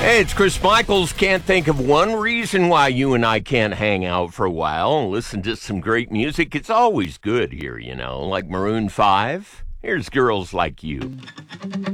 Hey, it's Chris Michaels. Can't think of one reason why you and I can't hang out for a while and listen to some great music. It's always good here, like Maroon 5. Here's Girls Like You.